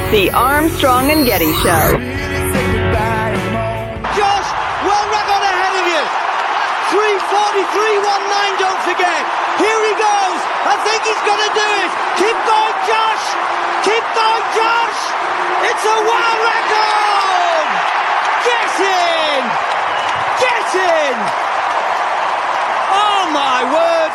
The Armstrong and Getty Show. Josh, world record ahead of you. 3:43.19, don't forget. Here he goes. I think he's going to do it. Keep going, Josh. Keep going, Josh. It's a world record. Get in. Get in. Oh, my word.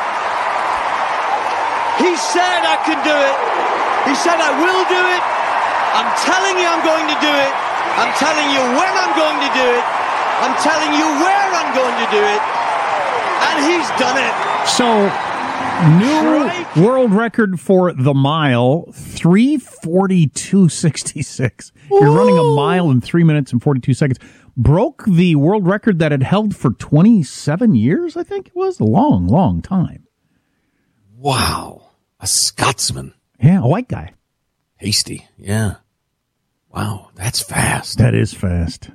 He said I could do it. He said I will do it. I'm telling you I'm going to do it. I'm telling you when I'm going to do it. I'm telling you where I'm going to do it. And he's done it. So, new world record for the mile, 3:42.66. You're running a mile in 3 minutes and 42 seconds. Broke the world record that had held for 27 years, I think it was. A long, long time. Wow. A Scotsman. Yeah, a white guy. Hasty. Yeah. Wow, that's fast. That is fast.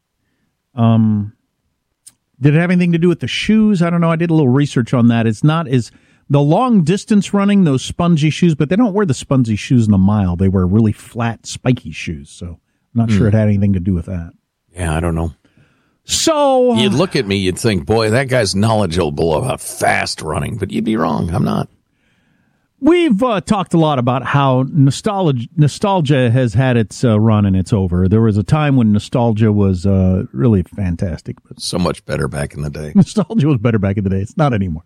Did it have anything to do with the shoes? I don't know. I did a little research on that. It's not as the long distance running, those spongy shoes, but they don't wear the spongy shoes in the mile. They wear really flat, spiky shoes. So I'm not sure it had anything to do with that. Yeah, I don't know. So you'd look at me, you'd think, boy, that guy's knowledgeable about fast running, but you'd be wrong. I'm not. We've talked a lot about how nostalgia has had its run and it's over. There was a time when nostalgia was really fantastic. But so much better back in the day. Nostalgia was better back in the day. It's not anymore.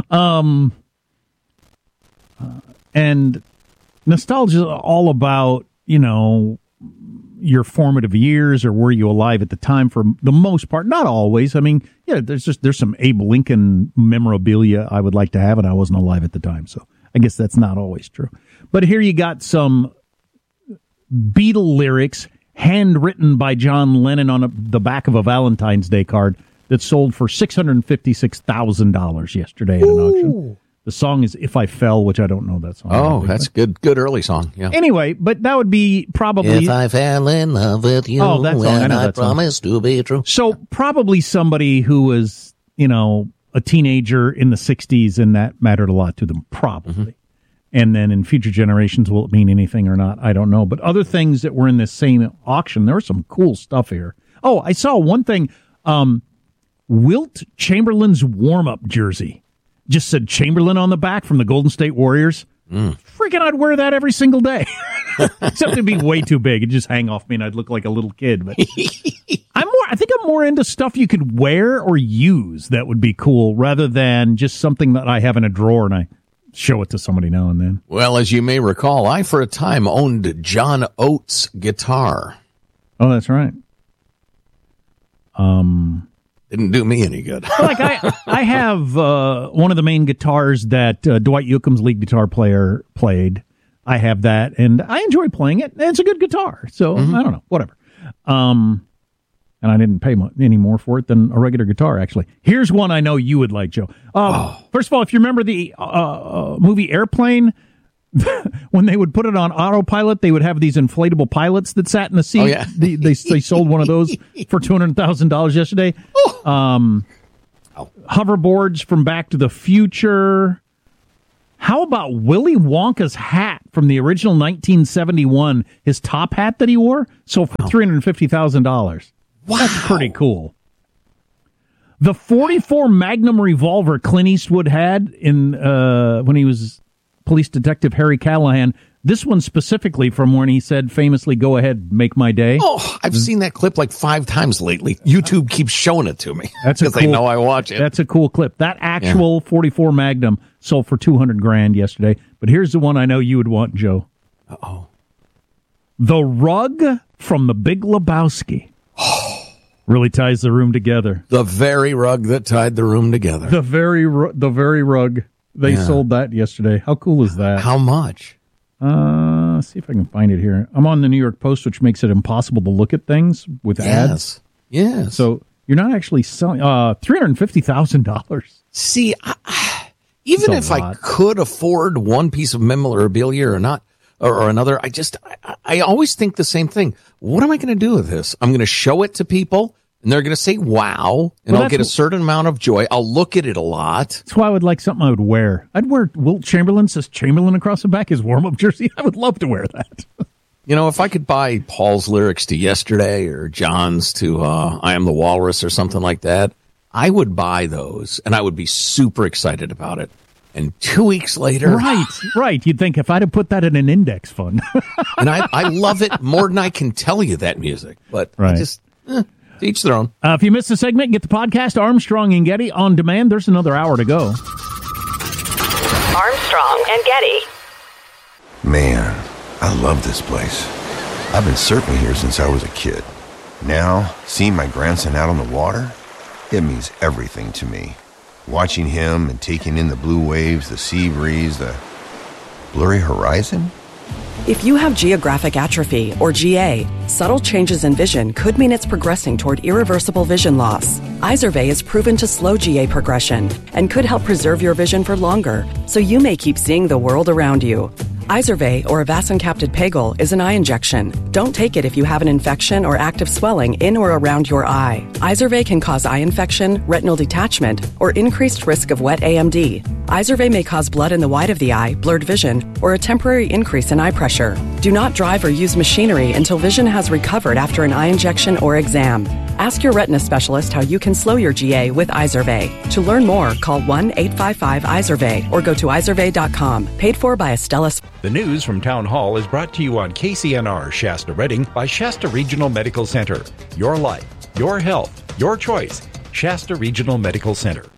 And nostalgia is all about, your formative years, or were you alive at the time for the most part? Not always. I mean, yeah, there's some Abe Lincoln memorabilia I would like to have, and I wasn't alive at the time, so I guess that's not always true. But here you got some Beatle lyrics handwritten by John Lennon on the back of a Valentine's Day card that sold for $656,000 yesterday at an auction. The song is If I Fell, which I don't know that song. Oh, that's good early song. Yeah. Anyway, but that would be probably... If I fell in love with you, oh, that song. I know that song. Promise to be true. So probably somebody who was, a teenager in the 60s, and that mattered a lot to them, probably. Mm-hmm. And then in future generations, will it mean anything or not? I don't know. But other things that were in this same auction, there was some cool stuff here. Oh, I saw one thing. Wilt Chamberlain's warm-up jersey. Just said Chamberlain on the back from the Golden State Warriors. Freaking, I'd wear that every single day. Except it'd be way too big. It'd just hang off me and I'd look like a little kid. But I think I'm more into stuff you could wear or use that would be cool rather than just something that I have in a drawer and I show it to somebody now and then. Well, as you may recall, I for a time owned John Oates guitar. Oh, that's right. Didn't do me any good. Like I have one of the main guitars that Dwight Yoakam's lead guitar player played. I have that, and I enjoy playing it. It's a good guitar, so I don't know, whatever. And I didn't pay any more for it than a regular guitar, actually. Here's one I know you would like, Joe. First of all, if you remember the movie Airplane, when they would put it on autopilot, they would have these inflatable pilots that sat in the seat. Oh, yeah. They sold one of those for $200,000 yesterday. Hoverboards from Back to the Future. How about Willy Wonka's hat from the original 1971, his top hat that he wore? Sold for $350,000. Wow. That's pretty cool. The .44 Magnum revolver Clint Eastwood had in when he was police detective Harry Callahan. This one specifically from when he said famously, "Go ahead, make my day." Oh, I've seen that clip like 5 times lately. YouTube keeps showing it to me. That's because they know I watch it. That's a cool clip. That actual .44 Magnum sold for $200,000 yesterday. But here's the one I know you would want, Joe. Uh-oh. The rug from The Big Lebowski. Really ties the room together. The very rug that tied the room together. The very rug. They sold that yesterday. How cool is that? How much? Let's see if I can find it here. I'm on the New York Post, which makes it impossible to look at things with ads. Yes. So you're not actually selling $350,000. See, even if I could afford one piece of memorabilia or not, or another, I always think the same thing. What am I going to do with this? I'm going to show it to people, and they're going to say, wow, and I'll get a certain amount of joy. I'll look at it a lot. That's why I would like something I would wear. I'd wear Wilt Chamberlain, says Chamberlain across the back, his warm-up jersey. I would love to wear that. if I could buy Paul's lyrics to Yesterday or John's to I Am the Walrus or something like that, I would buy those, and I would be super excited about it. And 2 weeks later... Right. You'd think if I'd have put that in an index fund. And I love it more than I can tell you, that music. But I just... to each their own. If you missed the segment, get the podcast Armstrong and Getty on demand. There's another hour to go. Armstrong and Getty. Man, I love this place. I've been surfing here since I was a kid. Now, seeing my grandson out on the water, it means everything to me. Watching him and taking in the blue waves, the sea breeze, the blurry horizon. If you have geographic atrophy, or GA, subtle changes in vision could mean it's progressing toward irreversible vision loss. Izervay is proven to slow GA progression and could help preserve your vision for longer, so you may keep seeing the world around you. Izervay, or avacincaptad pegol, is an eye injection. Don't take it if you have an infection or active swelling in or around your eye. Izervay can cause eye infection, retinal detachment, or increased risk of wet AMD. Izervay may cause blood in the white of the eye, blurred vision, or a temporary increase in eye pressure. Do not drive or use machinery until vision has recovered after an eye injection or exam. Ask your retina specialist how you can slow your GA with Izervay. To learn more, call 1-855-IZERVAY or go to izervay.com. Paid for by Astellas. The news from Town Hall is brought to you on KCNR Shasta Redding by Shasta Regional Medical Center. Your life, your health, your choice. Shasta Regional Medical Center.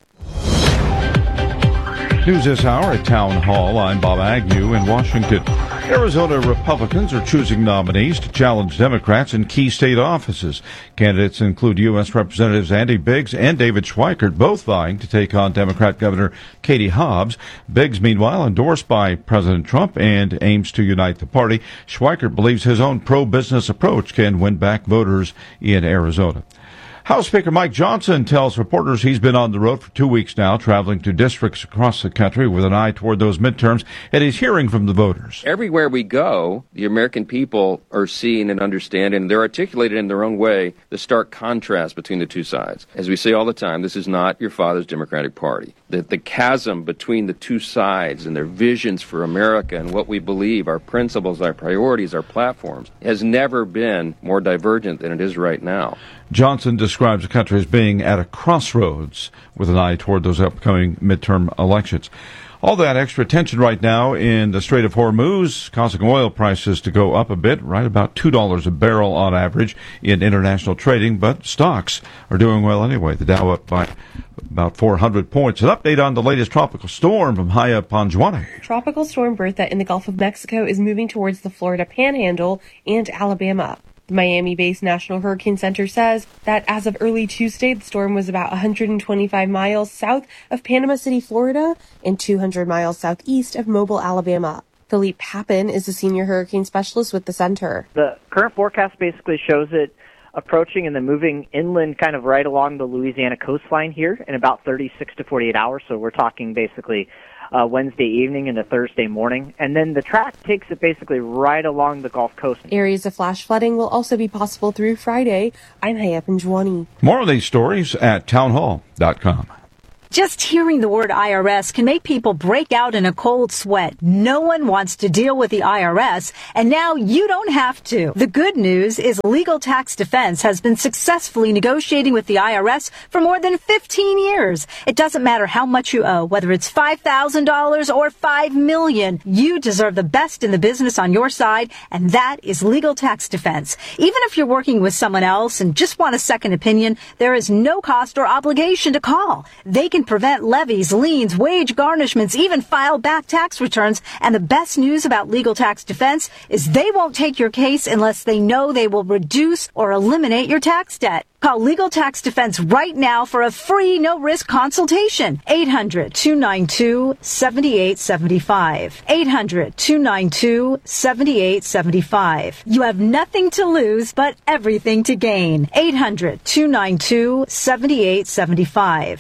News this hour at Town Hall. I'm Bob Agnew in Washington. Arizona Republicans are choosing nominees to challenge Democrats in key state offices. Candidates include U.S. Representatives Andy Biggs and David Schweikert, both vying to take on Democrat Governor Katie Hobbs. Biggs, meanwhile, endorsed by President Trump and aims to unite the party. Schweikert believes his own pro-business approach can win back voters in Arizona. House Speaker Mike Johnson tells reporters he's been on the road for 2 weeks now, traveling to districts across the country with an eye toward those midterms, and he's hearing from the voters. Everywhere we go, the American people are seeing and understanding, and they're articulated in their own way, the stark contrast between the two sides. As we say all the time, this is not your father's Democratic Party. The chasm between the two sides and their visions for America and what we believe, our principles, our priorities, our platforms, has never been more divergent than it is right now. Johnson describes the country as being at a crossroads with an eye toward those upcoming midterm elections. All that extra tension right now in the Strait of Hormuz, causing oil prices to go up a bit, right about $2 a barrel on average in international trading, but stocks are doing well anyway. The Dow up by about 400 points. An update on the latest tropical storm from Haya Panjwani. Tropical storm Bertha in the Gulf of Mexico is moving towards the Florida Panhandle and Alabama. The Miami-based National Hurricane Center says that as of early Tuesday, the storm was about 125 miles south of Panama City, Florida, and 200 miles southeast of Mobile, Alabama. Philippe Papin is a senior hurricane specialist with the center. The current forecast basically shows it approaching and then moving inland kind of right along the Louisiana coastline here in about 36 to 48 hours. So we're talking basically Wednesday evening into Thursday morning. And then the track takes it basically right along the Gulf Coast. Areas of flash flooding will also be possible through Friday. I'm Haya Panjwani. More of these stories at townhall.com. Just hearing the word IRS can make people break out in a cold sweat. No one wants to deal with the IRS, and now you don't have to. The good news is Legal Tax Defense has been successfully negotiating with the IRS for more than 15 years. It doesn't matter how much you owe, whether it's $5,000 or $5 million. You deserve the best in the business on your side, and that is Legal Tax Defense. Even if you're working with someone else and just want a second opinion, there is no cost or obligation to call. They can prevent levies, liens, wage garnishments, even file back tax returns. And the best news about Legal Tax Defense is they won't take your case unless they know they will reduce or eliminate your tax debt. Call Legal Tax Defense right now for a free, no-risk consultation. 800-292-7875. 800-292-7875. You have nothing to lose, but everything to gain. 800-292-7875.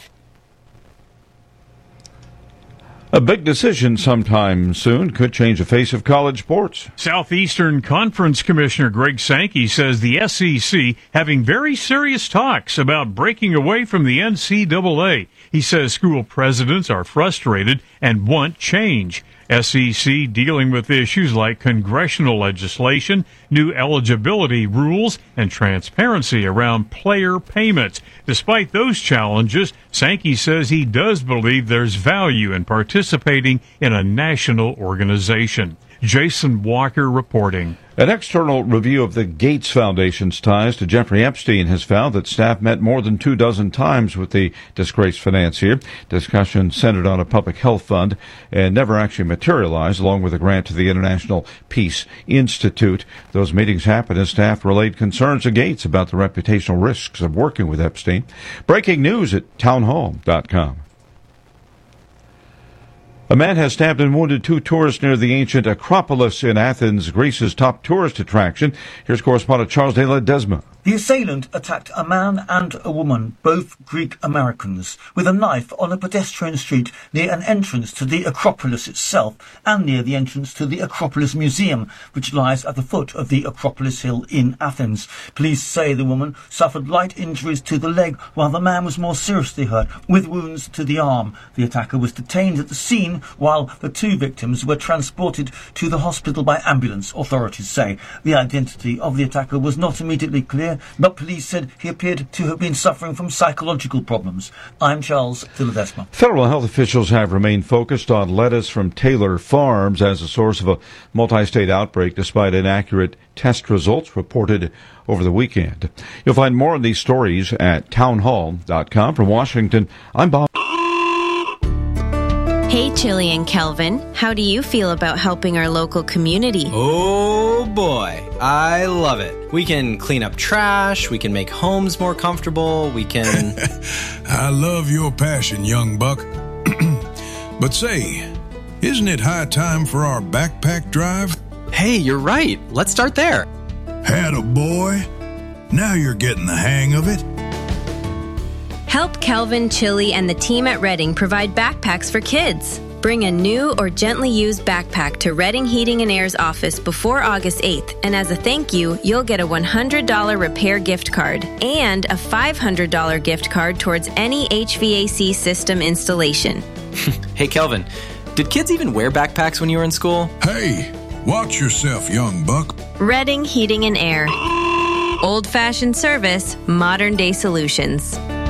A big decision sometime soon could change the face of college sports. Southeastern Conference Commissioner Greg Sankey says the SEC having very serious talks about breaking away from the NCAA. He says school presidents are frustrated and want change. SEC dealing with issues like congressional legislation, new eligibility rules, and transparency around player payments. Despite those challenges, Sankey says he does believe there's value in participating in a national organization. Jason Walker reporting. An external review of the Gates Foundation's ties to Jeffrey Epstein has found that staff met more than 24 times with the disgraced financier. Discussion centered on a public health fund and never actually materialized, along with a grant to the International Peace Institute. Those meetings happened as staff relayed concerns to Gates about the reputational risks of working with Epstein. Breaking news at townhall.com. A man has stabbed and wounded 2 tourists near the ancient Acropolis in Athens, Greece's top tourist attraction. Here's correspondent Charles de Ledesma. The assailant attacked a man and a woman, both Greek Americans, with a knife on a pedestrian street near an entrance to the Acropolis itself and near the entrance to the Acropolis Museum, which lies at the foot of the Acropolis Hill in Athens. Police say the woman suffered light injuries to the leg, while the man was more seriously hurt, with wounds to the arm. The attacker was detained at the scene, while the 2 victims were transported to the hospital by ambulance, authorities say. The identity of the attacker was not immediately clear, but police said he appeared to have been suffering from psychological problems. I'm Charles de Ledesma. Federal health officials have remained focused on lettuce from Taylor Farms as a source of a multi-state outbreak, despite inaccurate test results reported over the weekend. You'll find more on these stories at townhall.com. From Washington, I'm Bob. Hey, Chili and Kelvin, how do you feel about helping our local community? Oh boy, I love it. We can clean up trash, we can make homes more comfortable, we can... I love your passion, young buck. But say, isn't it high time for our backpack drive? Hey, you're right. Let's start there. Attaboy. Now you're getting the hang of it. Help Kelvin, Chili, and the team at Redding provide backpacks for kids. Bring a new or gently used backpack to Redding Heating and Air's office before August 8th, and as a thank you, you'll get a $100 repair gift card and a $500 gift card towards any HVAC system installation. Hey, Kelvin, did kids even wear backpacks when you were in school? Hey, watch yourself, young buck. Redding Heating and Air. Old-fashioned service, modern-day solutions.